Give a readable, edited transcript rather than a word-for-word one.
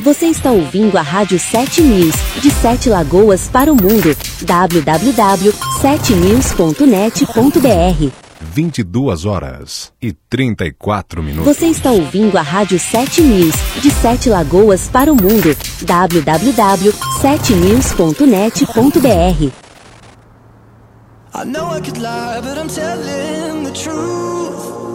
Você está ouvindo a Rádio 7 News, de 7 Lagoas para o mundo. www.7news.net.br 22h34. Você está ouvindo a Rádio 7 News, de 7 Lagoas para o mundo. www.7news.net.br I know I could lie, but I'm telling the truth.